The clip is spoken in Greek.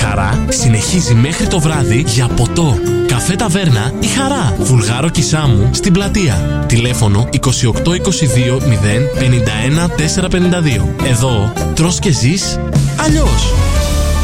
Χαρά συνεχίζει μέχρι το βράδυ για ποτό. Καφέ Ταβέρνα Η Χαρά. Βουλγάρο Κισάμου στην Πλατεία. Τηλέφωνο 2822 051 452. Εδώ τρως και ζεις αλλιώς.